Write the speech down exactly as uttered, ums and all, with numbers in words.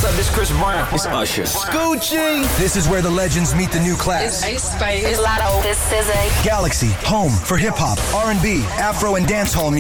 up? This Chris Brown. It's Usher. Scoochie. This is where the legends meet the new class. It's Ice Spice. It's Lotto. This is a Galaxy, home for hip hop, R and B, Afro, and dancehall music.